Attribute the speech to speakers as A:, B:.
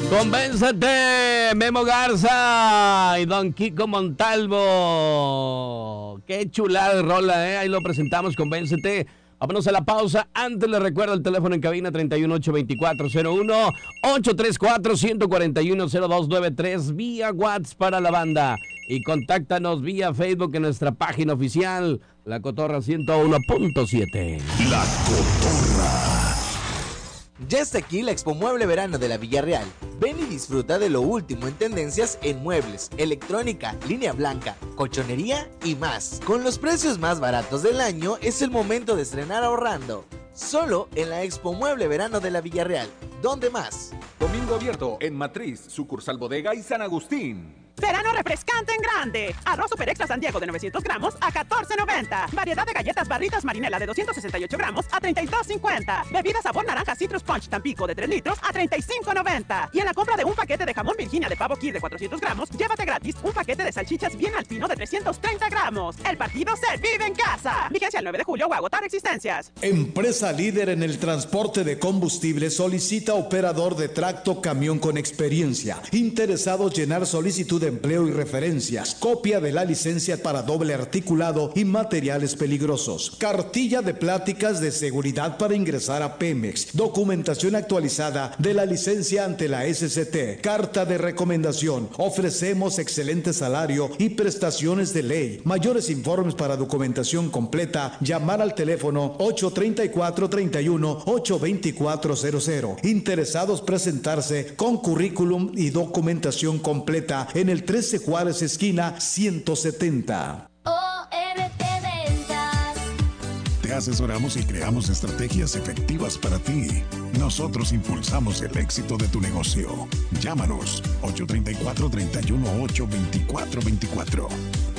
A: Convéncete, Memo Garza y Don Kiko Montalvo. Qué chulada de rola, ¿eh? Ahí lo presentamos, Convéncete. Vámonos a la pausa. Antes les recuerdo el teléfono en cabina 318-2401, 834-141-0293, vía WhatsApp para la banda. Y contáctanos vía Facebook en nuestra página oficial, La Cotorra 101.7.
B: La Cotorra.
C: Ya está aquí la Expo Mueble Verano de la Villarreal. Ven y disfruta de lo último en tendencias en muebles, electrónica, línea blanca, colchonería y más. Con los precios más baratos del año, es el momento de estrenar ahorrando. Solo en la Expo Mueble Verano de la Villarreal. ¿Dónde más?
D: Domingo abierto en Matriz, sucursal Bodega y San Agustín.
E: Verano refrescante en grande. Arroz Super Extra San Diego de 900 gramos a $14.90. Variedad de galletas barritas Marinela de 268 gramos a $32.50. Bebida sabor naranja Citrus Punch Tampico de 3 litros a $35.90. Y en la compra de un paquete de jamón Virginia de pavo Kir de 400 gramos, llévate gratis un paquete de salchichas bien alpino de 330 gramos. El partido se vive en casa. Vigencia el 9 de julio o agotar existencias.
B: Empresa líder en el transporte de combustible solicita operador de tracto camión con experiencia. Interesados llenar solicitud de empleo y referencias, copia de la licencia para doble articulado y materiales peligrosos, cartilla de pláticas de seguridad para ingresar a Pemex, documentación actualizada de la licencia ante la SCT, carta de recomendación. Ofrecemos excelente salario y prestaciones de ley. Mayores informes para documentación completa, llamar al teléfono 834-31-82400. Interesados presentarse con currículum y documentación completa en el 13 Juárez esquina 170.
F: OMP Ventas.
G: Te asesoramos y creamos estrategias efectivas para ti. Nosotros impulsamos el éxito de tu negocio. Llámanos 834-31-82424.